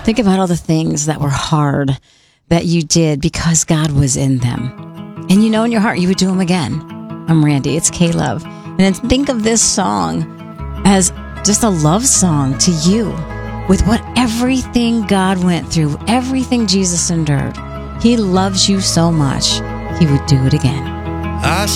Think about all the things that were hard that you did because God was in them. And you know in your heart you would do them again. I'm Randy. It's K-Love. And then think of this song as just a love song to you with everything God went through, everything Jesus endured. He loves you so much, he would do it again.